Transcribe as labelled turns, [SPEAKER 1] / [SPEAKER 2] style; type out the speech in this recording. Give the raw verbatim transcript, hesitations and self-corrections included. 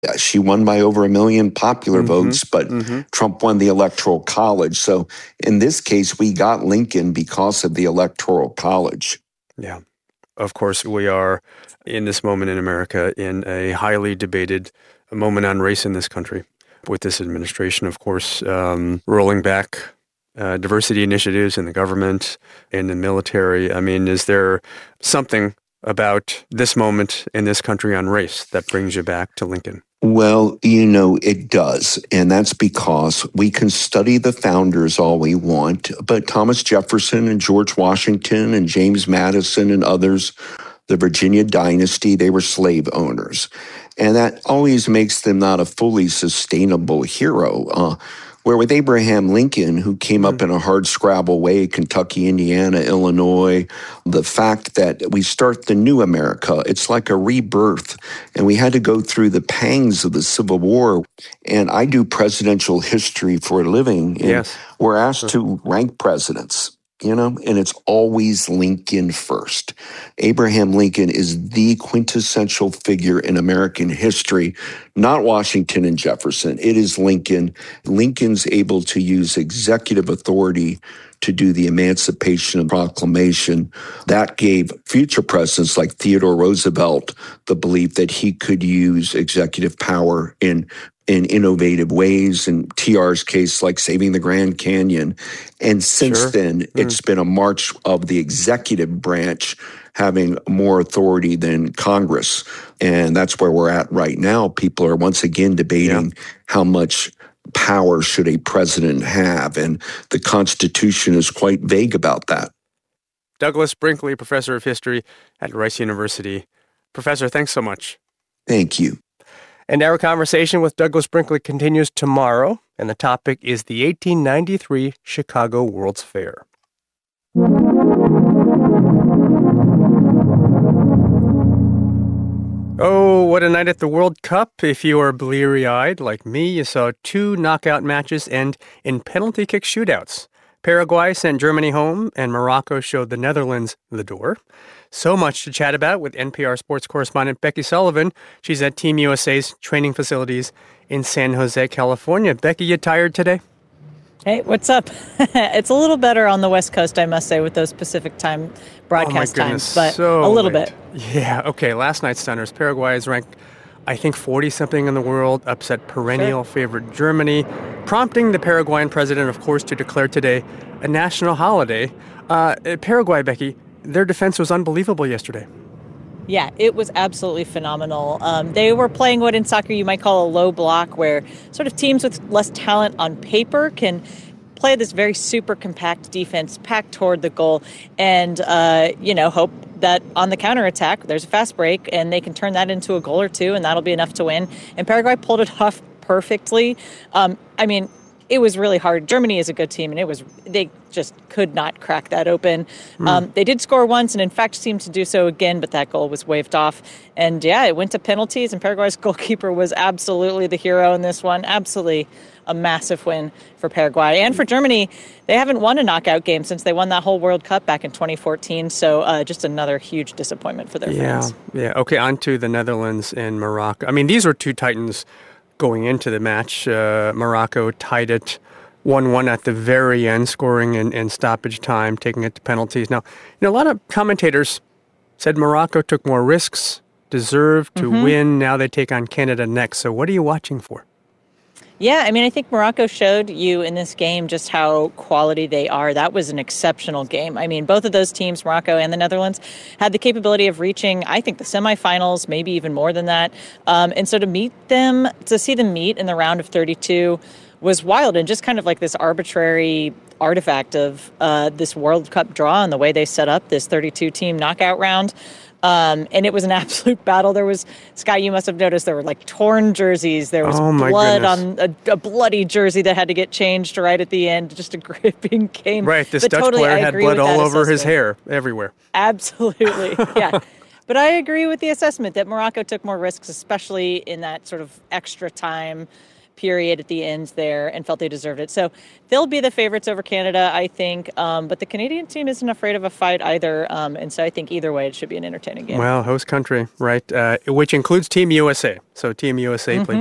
[SPEAKER 1] She won by over a million popular
[SPEAKER 2] mm-hmm,
[SPEAKER 1] votes, but
[SPEAKER 2] mm-hmm.
[SPEAKER 1] Trump won the Electoral College. So in this case, we got Lincoln because of the Electoral College.
[SPEAKER 2] Yeah. Of course, we are in this moment in America in a highly debated moment on race in this country, with this administration, of course, um, rolling back uh, diversity initiatives in the government, in the military. I mean, is there something about this moment in this country on race that brings you back to Lincoln?
[SPEAKER 1] Well, you know, it does. And that's because we can study the founders all we want, but Thomas Jefferson and George Washington and James Madison and others, the Virginia dynasty, they were slave owners. And that always makes them not a fully sustainable hero. Uh, where with Abraham Lincoln, who came up in a hard scrabble way, Kentucky, Indiana, Illinois, the fact that we start the new America, it's like a rebirth. And we had to go through the pangs of the Civil War. And I do presidential history for a living. And
[SPEAKER 2] yes.
[SPEAKER 1] We're asked to rank presidents. You know, and it's always Lincoln first. Abraham Lincoln is the quintessential figure in American history, not Washington and Jefferson. It is Lincoln. Lincoln's able to use executive authority to do the Emancipation Proclamation. That gave future presidents like Theodore Roosevelt the belief that he could use executive power in in innovative ways, in T R's case, like saving the Grand Canyon. And since
[SPEAKER 2] Sure.
[SPEAKER 1] then, mm. it's been a march of the executive branch having more authority than Congress. And that's where we're at right now. People are once again debating yeah. how much power should a president have, and the Constitution is quite vague about that.
[SPEAKER 2] Douglas Brinkley, professor of history at Rice University. Professor, thanks so much.
[SPEAKER 1] Thank you.
[SPEAKER 3] And our conversation with Douglas Brinkley continues tomorrow, and the topic is the eighteen ninety-three Chicago World's Fair. Oh, what a night at the World Cup. If you are bleary-eyed like me, you saw two knockout matches end in penalty kick shootouts. Paraguay sent Germany home, and Morocco showed the Netherlands the door. So much to chat about with N P R sports correspondent Becky Sullivan. She's at Team U S A's training facilities in San Jose, California. Becky, you tired today?
[SPEAKER 4] Hey, what's up? It's a little better on the West Coast, I must say, with those Pacific time broadcast
[SPEAKER 2] oh my goodness,
[SPEAKER 4] times, but
[SPEAKER 2] so
[SPEAKER 4] a little
[SPEAKER 2] late.
[SPEAKER 4] bit.
[SPEAKER 2] Yeah, okay, last night's Stunners. Paraguay is ranked, I think, forty-something in the world, upset perennial sure. favorite Germany, prompting the Paraguayan president, of course, to declare today a national holiday. Uh, Paraguay, Becky, their defense was unbelievable yesterday.
[SPEAKER 4] Yeah, it was absolutely phenomenal. Um, they were playing what in soccer you might call a low block, where sort of teams with less talent on paper can play this very super compact defense packed toward the goal and, uh, you know, hope that on the counterattack there's a fast break and they can turn that into a goal or two and that'll be enough to win. And Paraguay pulled it off perfectly. Um, I mean, it was really hard. Germany is a good team, and it was they just could not crack that open. Mm. Um, they did score once, and in fact seemed to do so again, but that goal was waved off. And yeah, it went to penalties, and Paraguay's goalkeeper was absolutely the hero in this one. Absolutely a massive win for Paraguay. And for Germany, they haven't won a knockout game since they won that whole World Cup back in twenty fourteen. So uh, just another huge disappointment for their
[SPEAKER 2] yeah,
[SPEAKER 4] fans.
[SPEAKER 2] Yeah, okay, on to the Netherlands and Morocco. I mean, these are two titans going into the match. uh, Morocco tied it one one at the very end, scoring in, in stoppage time, taking it to penalties. Now, you know, a lot of commentators said Morocco took more risks, deserved to
[SPEAKER 4] mm-hmm.
[SPEAKER 2] win. Now they take on Canada next. So what are you watching for?
[SPEAKER 4] Yeah, I mean, I think Morocco showed you in this game just how quality they are. That was an exceptional game. I mean, both of those teams, Morocco and the Netherlands, had the capability of reaching, I think, the semifinals, maybe even more than that. Um, and so to meet them, to see them meet in the round of thirty-two was wild and just kind of like this arbitrary artifact of uh, this World Cup draw and the way they set up this thirty-two team knockout round. Um, and it was an absolute battle. There was, Sky, you must have noticed there were like torn jerseys. There was
[SPEAKER 2] oh
[SPEAKER 4] blood on a, a bloody jersey that had to get changed right at the end. Just a gripping game.
[SPEAKER 2] Right, this
[SPEAKER 4] but
[SPEAKER 2] Dutch
[SPEAKER 4] totally,
[SPEAKER 2] player
[SPEAKER 4] I
[SPEAKER 2] had
[SPEAKER 4] agree
[SPEAKER 2] blood
[SPEAKER 4] with
[SPEAKER 2] all
[SPEAKER 4] that
[SPEAKER 2] over his
[SPEAKER 4] assessment.
[SPEAKER 2] hair, everywhere.
[SPEAKER 4] Absolutely, yeah. But I agree with the assessment that Morocco took more risks, especially in that sort of extra time period at the ends there and felt they deserved it. So they'll be the favorites over Canada, I think. Um, but the Canadian team isn't afraid of a fight either. Um, and so I think either way, it should be an entertaining game.
[SPEAKER 3] Well, host country, right, uh, which includes Team U S A. So Team U S A mm-hmm. played